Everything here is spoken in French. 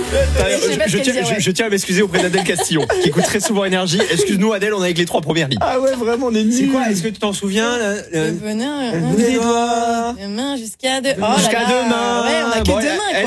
Je tiens à m'excuser auprès d'Adèle Castillon, qui écoute très souvent Énergie. Excuse-nous Adèle, on est avec les 3 premières lignes. Ah ouais, vraiment, on est nuls. C'est quoi? Est-ce que tu t'en souviens? Le bonheur, bout des doigts. demain jusqu'à demain. Jusqu'à demain. Ouais, on a que demain, quoi.